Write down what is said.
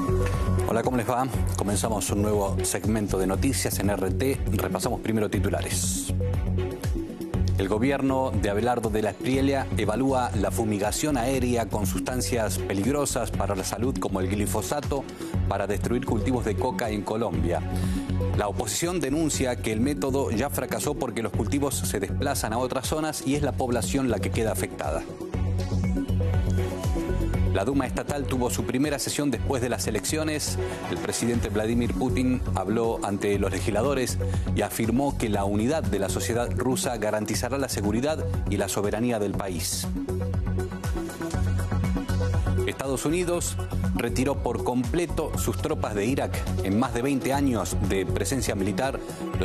Hola, ¿cómo les va? Comenzamos un nuevo segmento de noticias en RT. Repasamos primero titulares. El gobierno de Abelardo de la Espriella evalúa la fumigación aérea con sustancias peligrosas para la salud como el glifosato para destruir cultivos de coca en Colombia. La oposición denuncia que el método ya fracasó porque los cultivos se desplazan a otras zonas y es la población la que queda afectada. La Duma estatal tuvo su primera sesión después de las elecciones. El presidente Vladimir Putin habló ante los legisladores y afirmó que la unidad de la sociedad rusa garantizará la seguridad y la soberanía del país. Estados Unidos retiró por completo sus tropas de Irak en más de 20 años de presencia militar.